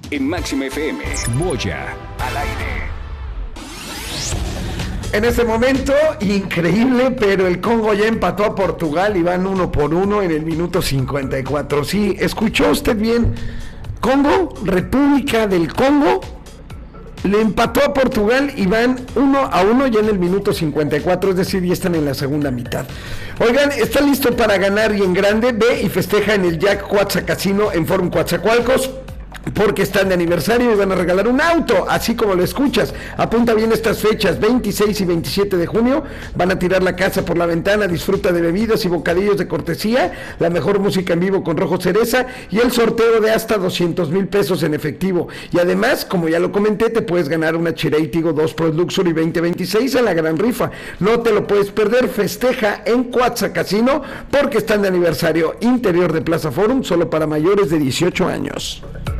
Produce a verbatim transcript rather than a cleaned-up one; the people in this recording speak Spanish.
en Máxima F M. Boya al aire. En este momento, increíble, pero el Congo ya empató a Portugal y van uno por uno en el minuto cincuenta y cuatro. Sí, escuchó usted bien. Congo, República del Congo, le empató a Portugal y van uno a uno ya en el minuto cincuenta y cuatro, es decir, ya están en la segunda mitad. Oigan, ¿está listo para ganar y en grande? Ve y festeja en el Jack Quatza Casino en Forum Coatzacoalcos, porque están de aniversario y van a regalar un auto, así como lo escuchas. Apunta bien estas fechas, veintiséis y veintisiete de junio, van a tirar la casa por la ventana, disfruta de bebidas y bocadillos de cortesía, la mejor música en vivo con Rojo Cereza y el sorteo de hasta doscientos mil pesos en efectivo. Y además, como ya lo comenté, te puedes ganar una Chery Tiggo dos Pro Luxury veinte veintiséis a la gran rifa. No te lo puedes perder, festeja en Quatza Casino porque están de aniversario. Interior de Plaza Forum, solo para mayores de dieciocho años.